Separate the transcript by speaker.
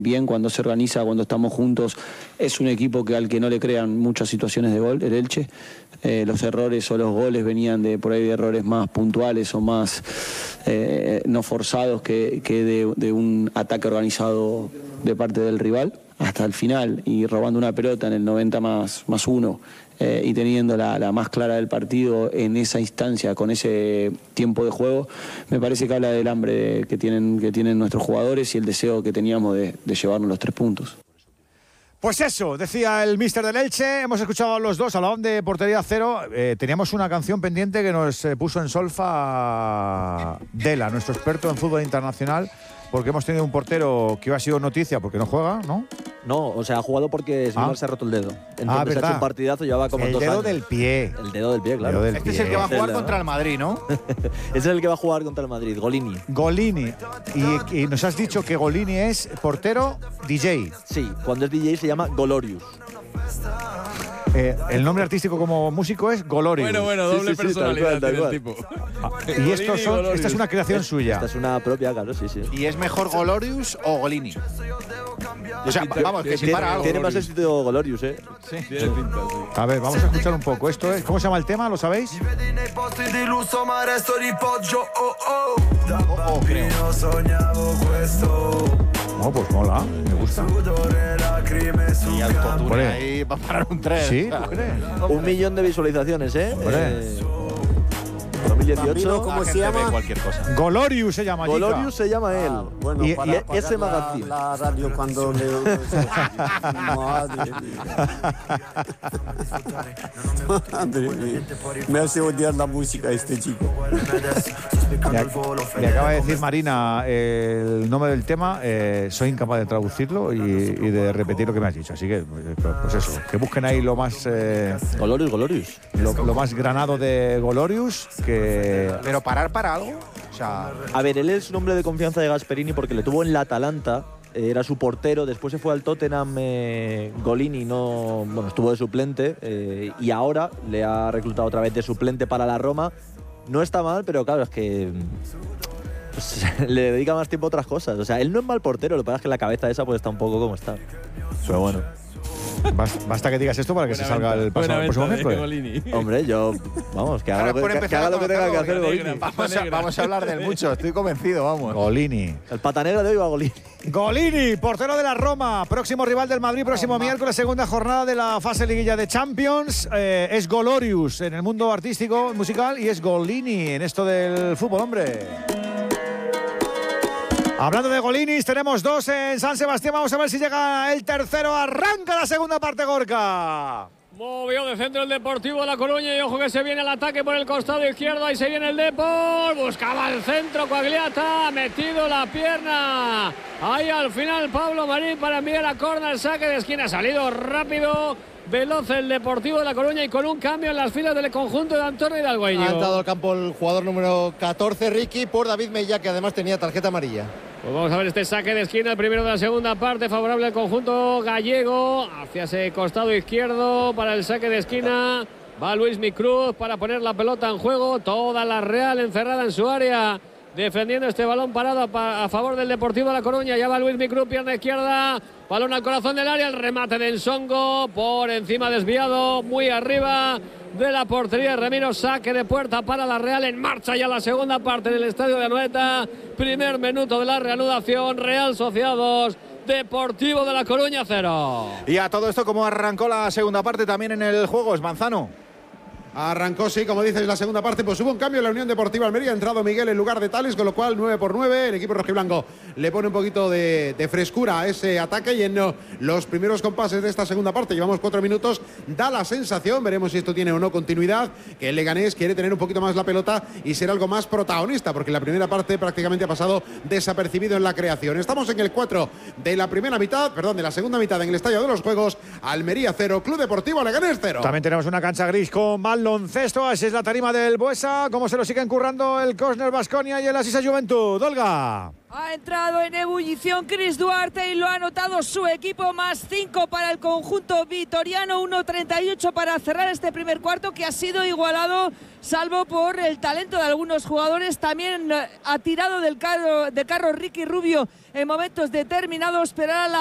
Speaker 1: bien cuando se organiza, cuando estamos juntos. Es un equipo al que no le crean muchas situaciones de gol, el Elche. Los errores o los goles venían por ahí de errores más puntuales o más no forzados que de un ataque organizado de parte del rival hasta el final, y robando una pelota en el 90 más 1 y teniendo la más clara del partido en esa instancia, con ese tiempo de juego, me parece que habla del hambre que tienen nuestros jugadores y el deseo que teníamos de llevarnos los 3 puntos.
Speaker 2: Pues eso, decía el míster del Elche. Hemos escuchado a los dos, hablaban de portería cero. Teníamos una canción pendiente que nos puso en solfa Dela, nuestro experto en fútbol internacional, porque hemos tenido un portero que ha sido noticia porque no juega, ¿no?
Speaker 3: No, o sea, ha jugado porque se ha roto el dedo. Entonces ha hecho un partidazo, llevaba como 2 años.
Speaker 2: El dedo del pie.
Speaker 3: El dedo del pie, claro.
Speaker 2: Este
Speaker 4: es el que va a jugar contra el Madrid, ¿no?
Speaker 3: Ese es el que va a jugar contra el Madrid, Golini.
Speaker 2: Golini. Y nos has dicho que Golini es portero DJ.
Speaker 3: Sí, cuando es DJ se llama Golorius.
Speaker 2: El nombre artístico como músico es Golorius.
Speaker 5: Bueno, doble personalidad
Speaker 3: tal cual.
Speaker 5: del tipo.
Speaker 2: Y esta es una creación suya.
Speaker 3: Esta es una propia, claro, sí.
Speaker 4: ¿Y es mejor Golorius o Golini? O sea, vamos, que si para algo.
Speaker 3: Tiene más éxito Golorius, ¿eh?
Speaker 4: Sí.
Speaker 5: Tiene pinta, sí.
Speaker 2: A ver, vamos a escuchar un poco. Esto es, ¿cómo se llama el tema? ¿Lo sabéis? No, pues mola, me gusta.
Speaker 4: Y autotune ahí va a parar un tren.
Speaker 2: Sí, ¿tú crees?
Speaker 3: 1 millón de visualizaciones, ¿eh? 2018.
Speaker 6: ¿Cómo se llama?
Speaker 4: Cualquier cosa.
Speaker 2: Golorius se llama.
Speaker 3: Golorius se llama él.
Speaker 6: Bueno,
Speaker 3: y
Speaker 6: para
Speaker 3: ese magazine.
Speaker 6: La radio cuando le... Madre mía. Me hace odiar la música este chico.
Speaker 2: Me acaba de decir Marina el nombre del tema. Soy incapaz de traducirlo y de repetir lo que me has dicho. Así que, pues eso, que busquen ahí lo más...
Speaker 3: Golorius.
Speaker 2: Lo más granado de Golorius.
Speaker 4: Pero parar para algo. O sea,
Speaker 3: a ver, él es un hombre de confianza de Gasperini porque le tuvo en la Atalanta, era su portero, después se fue al Tottenham, Golini estuvo de suplente y ahora le ha reclutado otra vez de suplente para la Roma. No está mal, pero claro, es que pues, le dedica más tiempo a otras cosas. O sea, él no es mal portero, lo que pasa es que la cabeza esa pues está un poco como está. Pero bueno.
Speaker 2: Basta que digas esto para que se salga el próximo miércoles.
Speaker 3: Hombre, vamos, que haga lo que tenga que hacer Golini.
Speaker 4: Vamos a hablar del mucho, estoy convencido, vamos.
Speaker 2: Golini.
Speaker 3: El pata negra de hoy va a Golini.
Speaker 2: Golini, portero de la Roma, próximo rival del Madrid, próximo miércoles, segunda jornada de la fase liguilla de Champions. Es Golorius en el mundo artístico, musical, y es Golini en esto del fútbol, hombre. Hablando de Golinis, tenemos 2 en San Sebastián. Vamos a ver si llega el tercero. Arranca la segunda parte, Gorka.
Speaker 7: Movió de centro el Deportivo de La Coruña y ojo que se viene el ataque por el costado izquierdo. Ahí se viene el Depor. Buscaba el centro Coagliata. Ha metido la pierna. Ahí al final Pablo Marín para enviar a córner. Saque de esquina. Ha salido rápido, veloz el Deportivo de La Coruña y con un cambio en las filas del conjunto de Antonio Hidalgo.
Speaker 8: Ha entrado al campo el jugador número 14, Ricky, por David Mella, que además tenía tarjeta amarilla.
Speaker 7: Pues vamos a ver este saque de esquina, el primero de la segunda parte, favorable al conjunto gallego, hacia ese costado izquierdo para el saque de esquina. Va Luismi Cruz para poner la pelota en juego, toda la Real encerrada en su área, defendiendo este balón parado a favor del Deportivo de La Coruña. Ya va Luismi Cruz, pierna izquierda, balón al corazón del área, el remate de Ensongo, por encima desviado, muy arriba de la portería de Ramiro. Saque de puerta para la Real, en marcha ya la segunda parte del estadio de Anoeta. Primer minuto de la reanudación, Real Sociedad 2, Deportivo de La Coruña 0.
Speaker 4: Y a todo esto, ¿cómo arrancó la segunda parte también en el juego? Es Manzano.
Speaker 9: Arrancó, sí, como dices, la segunda parte, pues hubo un cambio en la Unión Deportiva Almería, ha entrado Miguel en lugar de Tales, con lo cual 9-9, el equipo rojiblanco le pone un poquito de frescura a ese ataque y en los primeros compases de esta segunda parte, llevamos 4 minutos, da la sensación, veremos si esto tiene o no continuidad, que el Leganés quiere tener un poquito más la pelota y ser algo más protagonista, porque la primera parte prácticamente ha pasado desapercibido en la creación. Estamos en el 4 de la segunda mitad en el Estadio de los Juegos. Almería 0, Club Deportivo Leganés 0.
Speaker 2: También tenemos una cancha gris con balón baloncesto. Así es la tarima del Buesa. Cómo se lo siguen currando el Cosner Baskonia y el Asisa Juventud. Olga.
Speaker 10: Ha entrado en ebullición Chris Duarte y lo ha anotado su equipo, más 5 para el conjunto vitoriano, 1.38 para cerrar este primer cuarto, que ha sido igualado salvo por el talento de algunos jugadores. También ha tirado del carro Ricky Rubio en momentos determinados, pero ahora la